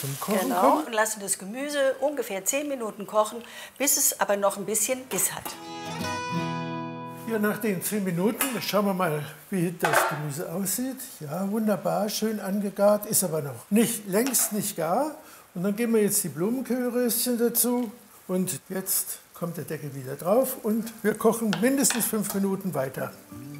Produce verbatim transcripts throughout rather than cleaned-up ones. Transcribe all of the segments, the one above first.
Zum Kochen Genau, kommen. und lassen das Gemüse ungefähr zehn Minuten kochen, bis es aber noch ein bisschen Biss hat. Ja, nach den zehn Minuten schauen wir mal, wie das Gemüse aussieht. Ja, wunderbar, schön angegart, ist aber noch nicht, längst nicht gar. Und dann geben wir jetzt die Blumenkohlröschen dazu. Und jetzt kommt der Deckel wieder drauf und wir kochen mindestens fünf Minuten weiter.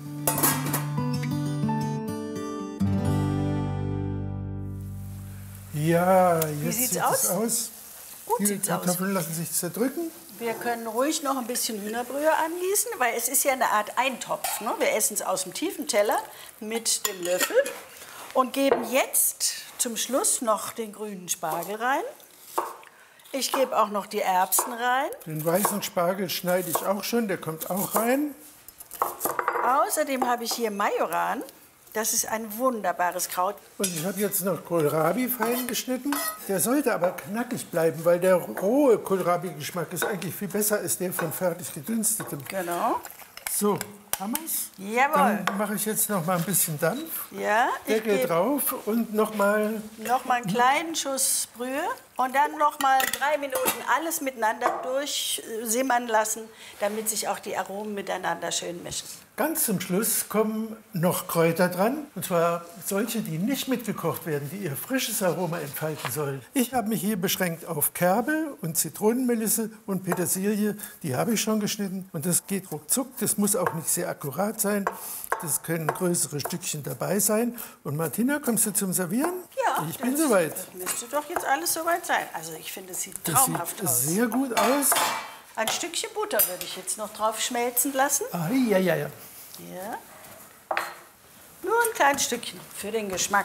Ja, jetzt sieht's sieht aus? es aus. Gut Die sieht's aus. Kartoffeln lassen sich zerdrücken. Wir können ruhig noch ein bisschen Hühnerbrühe angießen, weil es ist ja eine Art Eintopf. Ne? Wir essen es aus dem tiefen Teller mit dem Löffel und geben jetzt zum Schluss noch den grünen Spargel rein. Ich gebe auch noch die Erbsen rein. Den weißen Spargel schneide ich auch schon, der kommt auch rein. Außerdem habe ich hier Majoran. Das ist ein wunderbares Kraut. Und ich habe jetzt noch Kohlrabi fein geschnitten. Der sollte aber knackig bleiben, weil der rohe Kohlrabi-Geschmack ist eigentlich viel besser als der von fertig gedünstetem. Genau. So, haben wir's? Jawohl. Dann mache ich jetzt noch mal ein bisschen Dampf. Ja, ich Deckel gebe drauf und noch mal. noch mal einen kleinen Schuss Brühe und dann noch mal drei Minuten alles miteinander durchsimmern lassen, damit sich auch die Aromen miteinander schön mischen. Ganz zum Schluss kommen noch Kräuter dran, und zwar solche, die nicht mitgekocht werden, die ihr frisches Aroma entfalten sollen. Ich habe mich hier beschränkt auf Kerbel und Zitronenmelisse und Petersilie, die habe ich schon geschnitten und das geht ruckzuck, das muss auch nicht sehr akkurat sein, das können größere Stückchen dabei sein. Und Martina, kommst du zum Servieren? Ja, ich bin das soweit. müsste doch jetzt alles soweit sein. Also ich finde, es sieht Das traumhaft sieht aus. sehr gut aus. Ein Stückchen Butter würde ich jetzt noch drauf schmelzen lassen. Ah, ja, ja, ja. Ja. Nur ein kleines Stückchen für den Geschmack.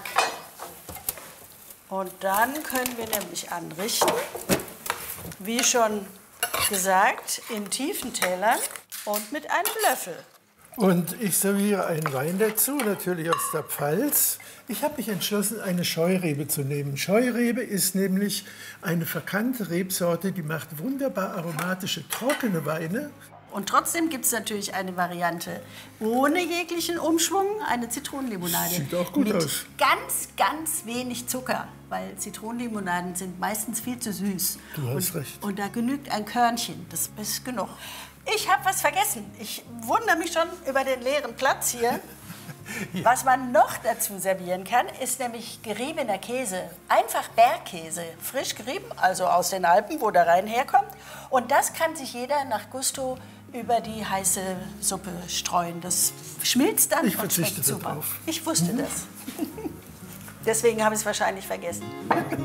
Und dann können wir nämlich anrichten, wie schon gesagt, in tiefen Tellern und mit einem Löffel. Und ich serviere einen Wein dazu, natürlich aus der Pfalz. Ich habe mich entschlossen, eine Scheurebe zu nehmen. Scheurebe ist nämlich eine verkannte Rebsorte, die macht wunderbar aromatische, trockene Weine. Und trotzdem gibt es natürlich eine Variante ohne jeglichen Umschwung, eine Zitronenlimonade. Sieht auch gut mit aus. ganz, ganz wenig Zucker, weil Zitronenlimonaden sind meistens viel zu süß. Du hast und, recht. Und da genügt ein Körnchen, das ist genug. Ich habe was vergessen. Ich wundere mich schon über den leeren Platz hier. Ja. Was man noch dazu servieren kann, ist nämlich geriebener Käse. Einfach Bergkäse, frisch gerieben, also aus den Alpen, wo der Rhein herkommt. Und das kann sich jeder nach Gusto über die heiße Suppe streuen. Das schmilzt dann Ich und schmeckt verzichte super. darauf. Ich wusste Mhm. das. Deswegen habe ich es wahrscheinlich vergessen.